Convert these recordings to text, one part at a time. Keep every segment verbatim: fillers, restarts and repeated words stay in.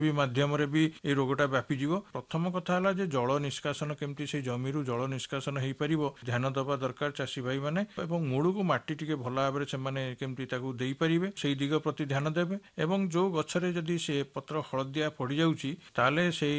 भी माध्यम भी ये रोगटा व्यापीज। प्रथम कथा है जे जल निष्कासन केमती से जमी जल निष्कासन हो पार ध्यान दबा दरकार चाषी भाई मैंने मूल को माटी टिके भल भाव से केमती दे पारे से दिग प्रति ध्यान देवे। एवं जो गछरे जदि से पत्र हलदिया पड़ जाउची ताले से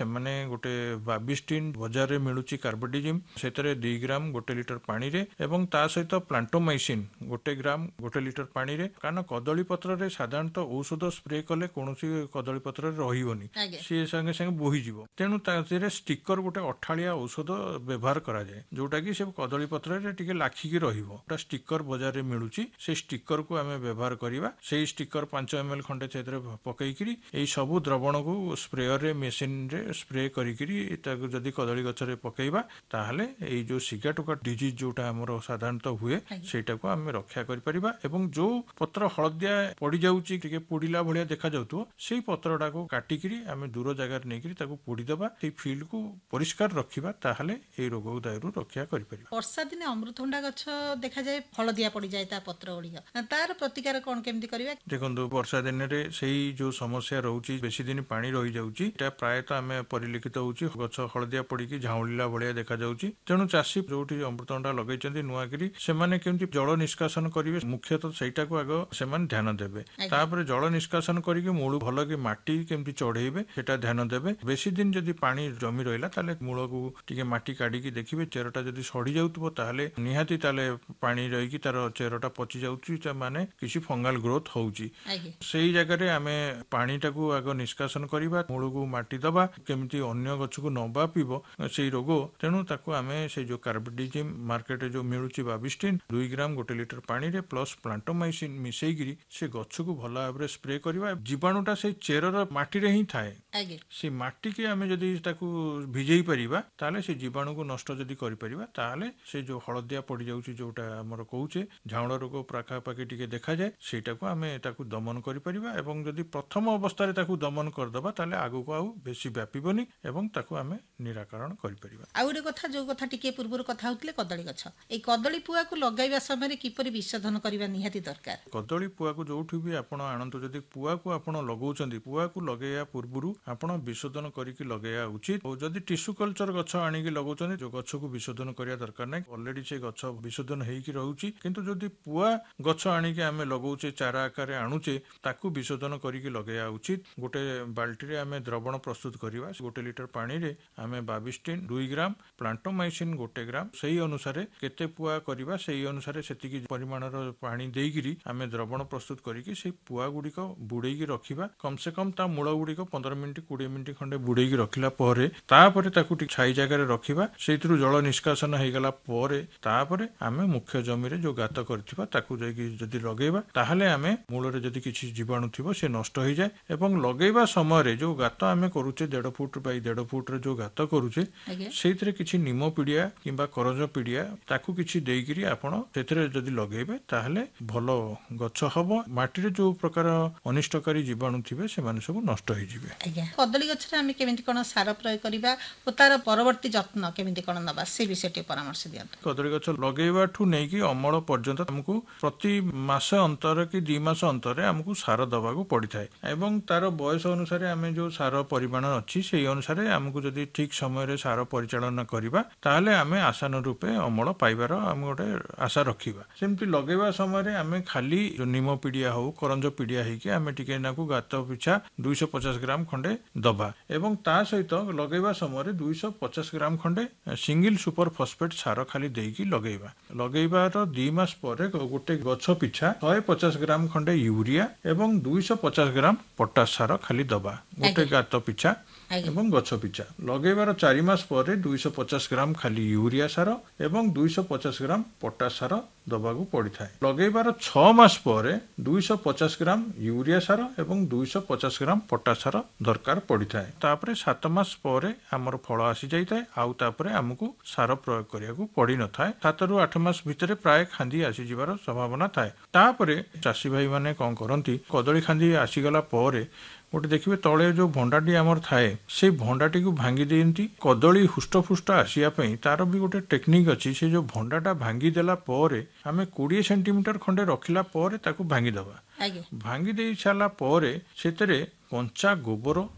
गोटे बाबिस्टिन बाजार में मिलूची कार्बोडिजिम से दुई ग्राम गोटे लिटर पानी रे एवं ता सहित प्लांटोमाइसिन गोटे ग्राम गोटे लिटर पानी रे कारण कदली पत्र रे साधारणतः औषध स्प्रे कले कौन कदली पत्र रही सी संगे संगे बोहीजिव तेणु तारे स्टिकर गोटे अठाड़िया औषध व्यवहार करा जाए जोटा कि से कदली पत्र रे टिके लाखिकी रहिबो स्टिकर बाजार में मिलूची से स्टिकर को आमे व्यवहार करिबा से स्टिकर पांच एम एल खंडे से पकईकरी यही सबू द्रवण को स्प्रेयर रे मेसीन रे स्प्रे करिकरी जदि कदली गछरे पकेइबा ताहले एई जो सिगाटोका डिजीज जोटा हमर साधारणतः हुए सेटा को आमे रक्षा करि परिबा। एवं जो पत्र हलदिया पड़ी जाउची टिके पोडिला भलिया देखा जाउतो सेई पत्रटा को काटिकरी आमे दूर जगह नेकरी ताको पोडी देबा सेई फील्ड को परिष्कार रखिबा ताहले एई रोग दायरु रक्षा करि परिबा। वर्षा दिन अमृतभंडा गछ देखा जाए हलदिया पड़ी जाए ता पत्र ओडिगा तार प्रतिकार कोन केमति करिबा। देखंतु वर्षा दिन रे सेई जो समस्या रहउची बेसी दिन पानी रही जाउची एटा प्रायतः आमे परिलिखित होउची गछ हलदिया पड़ीकी झाउलिला भलिया देखा जाउची। तेणु चाषी जोठी अमृतभंडा लगैचंती नुआकरी सेमाने केमति जल निष्कासन करिवे मुख्यतः सेटा को आगो सेमान ध्यान देबे तापर जल निष्कासन करिके मूल भल के माटी केमति चढ़ेइबे सेटा ध्यान देबे। बेसी दिन जदि पानी जमी रहिला ताले मूल को टिके माटी काढिकी देखिबे चेरटा जदि सड़ी जाउतबो ताले निहाती ताले पानी रहिकी तार चेरटा पचि जाउची माने किछि फंगल ग्रोथ होउची सेई जगह रे आमे पानीटा को आगो निष्कासन करिबा मूल को माटी दबा केमति अन्य गछ को न बापिबो सेई रोग। तेणु ताको आमे से जो कार्बोडिजिम मार्केट जो मिलूची बाबिस्टिन दुई ग्राम गोटे लिटर पानी रे प्लस प्लांटोमाइसिन मिसेइगिरी से गछ को भल भाव स्प्रे करिबा। जीवाणुटा से चेरर माटी रे ही थाए से माटी के आमे जदि ताको भिजेई परिबा ताले से जीवाणु को नष्ट जदि करि परिबा ताले से जो हलदिया पड़ी जाउची जोटा हमर कहूचे झाउळ रोग पाखापाखि टिके देखा जाए सेटा को आमे ताको दमन करि परिबा। एवं जदि प्रथम अवस्था रे ताको दमन कर दबा ताले आगु को आउ बेसी व्यापीबनी एवं ताको आमे निराकरण करि परिबा। आ उडे कथा जो कथा टिके पूर्वर कथा होतले कदली गछ ए कदली पुआ को लगाइबा समय किपरि विशोधन करिबा निहाती दरकार। कदली पुआ को जोठी भी आपण आनंद जदि पुआ को आपण लगाउचंदी पुआ को लगेया पूर्वरु आपण विशोधन करिकि लगेया उचित। और जदि टिश्यू कल्चर गछ आनिकि लगाउचंदी जो गछ को विशोधन करिया दरकार नै ऑलरेडी से गछ विशोधन हेइकि रहउची किंतु जदि पुआ गछ आनिकि आमे लगाउचे चारा आकार आणुचे ताकू विशोधन करिकि लगेया उचित। गोटे बाल्टी रे आमे द्रवण प्रस्तुत करिवा गोटे लिटर पानी रे आमे बाबिस्टिन दुई ग्राम प्लांटोमाइसिन गोटे ग्राम सही अनुसार केते पुआ करिवा सही अनुसार सेतिकी परिमाणर पानी देइगिरी आमे द्रवण प्रस्तुत करिकि से पुआ गुडी को बुड़ेगी रखिबा कम से कम ता मूल गुडी को पंद्रह मिनिट बीस मिनिट खंडे बुड़ेगी रखिला परे तापरे ताकू टिक छाई जगह रे रखिबा सेतिरु जल निष्कासन हे गला परे तापरे आमे मुख्य जमी रे जो गात करथिबा ताकू जैकी जदि लगेबा ताहले आमे मूल रे जदि किछि जीवाणु थिबो से नष्ट हो जाए। एवं लगेबा समय रे जो गात आमे करूचे डेढ़ फुट बाई डेढ़ फुट रे जो गात करूचे सेतिरे किछि निमो पिडिया किंबा करज पिडिया ताकू किछि देइगिरी आपण सेतिरे जदि लगेबे ताहले भलो गछ हबो माटी रे जो प्रकार अनिष्टकारी जीवाणु थिबे से माने सब नष्ट हो जिवे। आज्ञा कदली गछ रे आमे केमिति कोन सार प्रयोग करिबा ओ तार परवर्ती जत्न केमिति कोन नबा से विषयटी परामर्श दियंतु। कदली गछ लगेबा ठु नै कि अमल पर्यंत हमकु प्रति मास अंतर कि दो मास अंतर हमकु सार दबा को पड़ी थाए एवं तार बयस अनुसार आमे जो सार परिमाण अछि सेही अनुसार हमकु जदि ठीक समय रे सार परिचालन करिबा ताहले आमे आसान रूपे अमल पाइबार हम गोटे आशा रखिबा। सेमति लगेबा समय रे आमे खाली जो निमो पिडिया हो करंज पिडिया हे कि आमे टिके नाकु गात पिछा दो सौ पचास ग्राम खंडे दबा एवं ता सहित लगेबा समय रे दो सौ पचास ग्राम खंडे सिंगल सुपर फॉस्फेट सार खाली देइकी लगेबा। लगेबार दो मास परे गोटे गछ पिछा एक सौ पचास ग्राम खंडे यूरिया एवं दो सौ पचास ग्राम पोटाश सार खाली दबा गोटे गात पिछा एवं गछ पिछा। लगेबार चार मास परे दो सौ पचास ग्राम खाली यूरिया सार एवं दो सौ पचास ग्राम पोटाश सार दबाकू पड़ी थाए। लगेबार छह मास परे दो सौ पचास ग्राम यूरिया सार एवं दो सौ पचास ग्राम पोटाश सार दरकार पड़ी थाए। तापरे सात मास परे हमर फल आसी जाई थाए आउ तापरे हमकु सार प्रयोग करिया को पड़ी न थाए। सात रु आठ मास भितरे प्राय खांदी आसी जिवार संभावना थाए। तापरे चाषी भाई माने कोन करंती कदली खांदी आसी गला परे गोटे देखिए तले जो भंडाटी आमर थाए से भंडाटी को भांगी दियंती कदली हुष्टफुष्ट आसिया पई तार भी गोटे टेक्निक अच्छी से जो भंडाटा भांगी देला परे आमे बीस सेंटीमीटर खंडे रखिला परे ताकू भांगी दबा भांगी दे सारा परे सेतरे କଞ୍ଚା ଗୋବର